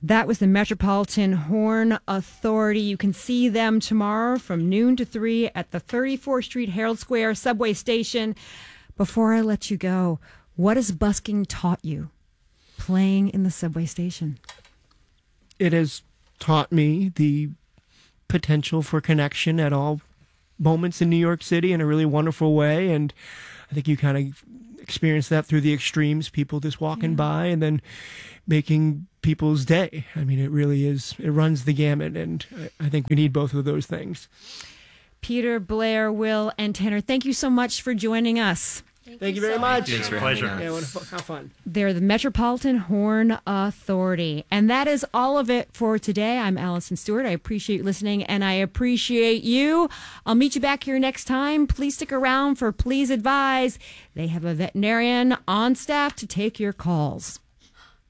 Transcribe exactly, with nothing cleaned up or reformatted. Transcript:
That was the Metropolitan Horn Authority. You can see them tomorrow from noon to three at the thirty-fourth Street Herald Square subway station. Before I let you go, what has busking taught you playing in the subway station? It has taught me the potential for connection at all moments in New York City in a really wonderful way. And I think you kind of experience that through the extremes, people just walking yeah. by and then making people's day. I mean, it really is, it runs the gamut. And I, I think we need both of those things. Peter, Blair, Will, and Tanner, thank you so much for joining us. Thank, Thank you very so much. Thanks for pleasure. Yeah, how fun. They're the Metropolitan Horn Authority. And that is all of it for today. I'm Allison Stewart. I appreciate you listening, and I appreciate you. I'll meet you back here next time. Please stick around for Please Advise. They have a veterinarian on staff to take your calls.